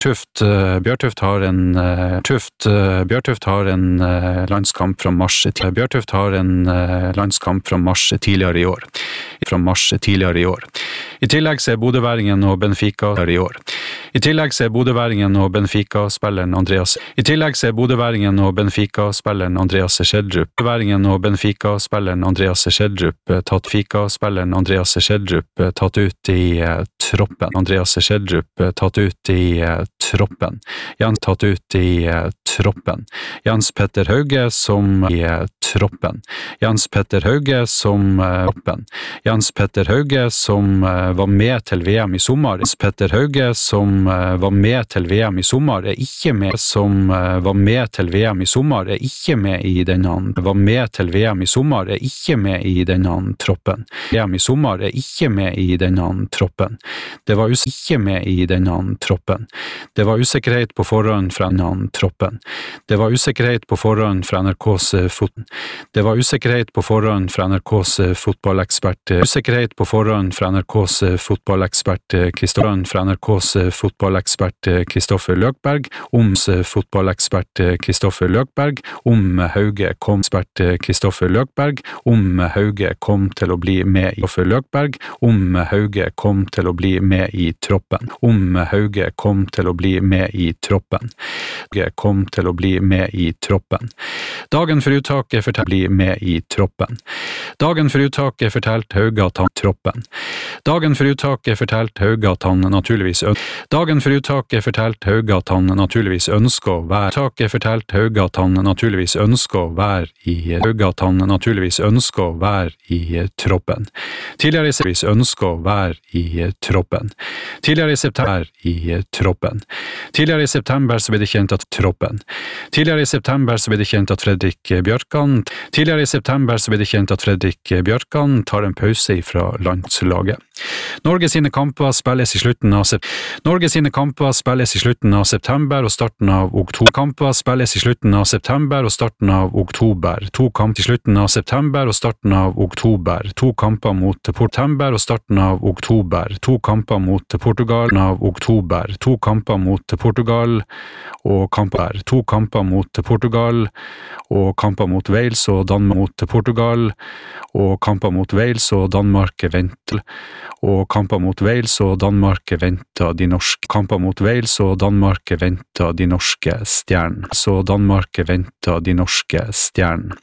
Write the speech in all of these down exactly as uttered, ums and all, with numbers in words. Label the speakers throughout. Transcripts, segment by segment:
Speaker 1: Tuft, uh, Bjørtuft har en uh, Tuft, uh, Bjørtuft har en uh, landskamp fra mars til Bjørtuft har en uh, landskamp fra mars tidligere i år. Fra mars tidligere i år. I tillegg ser Bodøværingen og Benfica i år. I tillegg ser Bodøværingen og Benfica-spilleren Andreas. I tillegg ser Bodøværingen og Benfica-spilleren Andreas Schjelderup. Bodøværingen og Benfica-spilleren Andreas Schjelderup tatt Fika-spilleren Andreas Schjelderup tatt ut i uh, troppen. Andreas Schjelderup tatt ut i uh, troppen. Jens tatt ut i uh, troppen. Jens Petter Hauge som i uh, troppen. Jens Petter Hauge som uh, troppen. Jens Petter Hauge som uh, var med til V M i sommer. Jens Petter Hauge som uh, var med til V M i sommer er ikke med som uh, var med til V M i sommer er ikke med i denne var med til V M i sommer er ikke med i denne troppen. V M i sommer er ikke med i denne troppen. Det var us ikke med i denne troppen. Det var usikkerhet på forhånd fra denne troppen. Det var usikkerhet på forhånd fra N R K's fot. Det var usikkerhet på forhånd fra N R K's fotballekspert. Usikkerhet på forhånd fra N R K's fotballekspert Kristoffer fra N R K's fotballekspert Kristoffer Løkberg om fotballekspert Kristoffer Løkberg om Hauge kom ekspert Kristoffer Løkberg om Hauge kom til å bli med i Kristoffer Løkberg om Hauge kom til å bli med i troppen. Om Hauge kom til å bli med i troppen. Hauge kom til å bli med i troppen. Dagen for uttaket fortalte bli med i troppen. Dagen for uttaket fortalte Hauge at han troppen. Dagen for uttaket fortalte Hauge at han naturligvis ønsker. Dagen for uttaket fortalte Hauge at han naturligvis ønsker å være. Uttaket fortalte Hauge at han naturligvis ønsker å være i Hauge at han naturligvis ønsker å være i troppen. Tidligere i september ønsker å være i troppen. Tidligere i september i troppen. Tidligere i september så ble det kjent at troppen. Tidligere i september så ble det kjent at Fredrik Bjørkan. Tidligere i september så ble det kjent at Fredrik Bjørkan tar en pause fra landslaget. Norge sine kamper spilles i slutten av september. Norge sine kamper spilles i slutten av september og starten av oktober. Kamper spilles i slutten av september og starten av oktober. To kamper i slutten av september og starten av oktober. To kamper mot september og starten av oktober. To kamper mot Portugal av oktober. To kamper mot Portugal og kamper. To kamper mot Portugal og kamper mot Wales og Danmark mot Portugal og kamper mot Wales og Danmark venter. Og kamper mot Wales og Danmark venter de norske. Kamper mot Wales og Danmark venter de norske stjern. Så Danmark venter de norske stjern.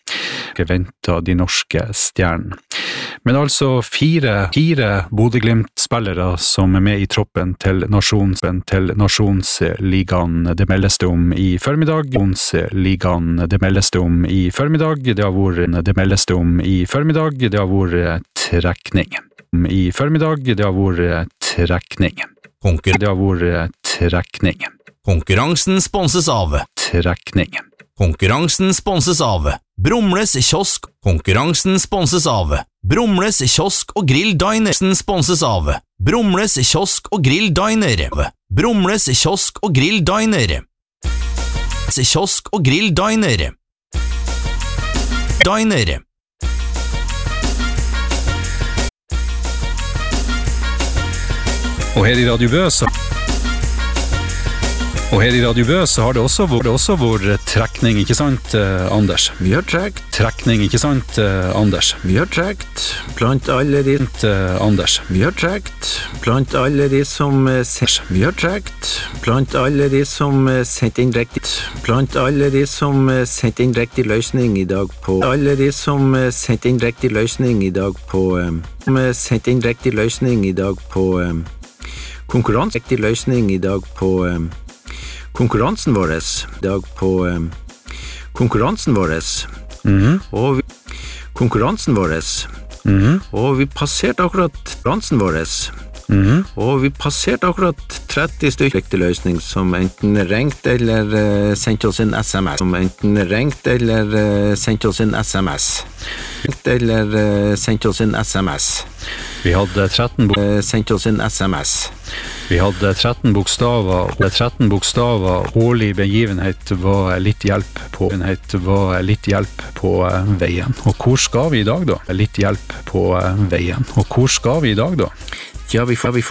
Speaker 1: Venter de norske stjern. Men altså fire, fire Bodø-Glimt-spillere som er med i troppen til nasjons, til nasjonsligaen. Det meldes det om i formiddag. Nasjonsligaen, det meldes det om i formiddag. Det har vært, det meldes det om i formiddag. Det har vært trekning. I formiddag, det har vært trekning. Konkur- det har vært trekning.
Speaker 2: Konkurransen sponses av
Speaker 1: Trekning.
Speaker 2: Konkurransen sponses av Brumles kiosk. Konkurransen sponses av Brumles kiosk og grill diner. Sponses av Brumles kiosk og grill diner. Brumles kiosk og grill diner. Kiosk og grill diner. Diner.
Speaker 1: Og her i Radio Bø så Og her i Radio Bø så har det også vært, det også vært trekning, ikke sant, eh, Anders?
Speaker 3: Vi har trekt.
Speaker 1: Trekning, ikke sant, eh, Anders?
Speaker 3: Vi har trekt blant alle de
Speaker 1: Eh, Anders.
Speaker 3: Vi har trekt blant alle de som eh, se- Vi har trekt blant alle de som eh, sendte inn riktig Blant alle de som eh, sendte inn riktig løsning i dag på Alle de som eh, sendte inn riktig løsning i dag på eh, Som eh, sendte inn riktig løsning i dag på eh, Konkurranse riktig løsning i dag på eh, konkurransen vår i dag på eh, konkurransen vår
Speaker 1: Mhm.
Speaker 3: og vi, konkurransen vår
Speaker 1: Mhm.
Speaker 3: og vi passerte akkurat konkurransen vår
Speaker 1: Mhm.
Speaker 3: og vi passerte akkurat tretti stykker riktig løsning som enten ringte eller eh, sendte oss en S M S som enten ringte eller eh, sendte oss en S M S ringte eller eh, sendte oss en S M S
Speaker 1: Vi hadde tretten, bo-
Speaker 3: eh, sendte oss en S M S
Speaker 1: vi hadde tretten bokstaver, og tretten bokstaver. Årlig begivenhet var litt hjelp på, begivenhet var litt hjelp på eh, veien. Og hvor skal vi i dag da? Litt hjelp på eh, veien. Og hvor skal vi i dag da?
Speaker 3: ja, vi får, vi får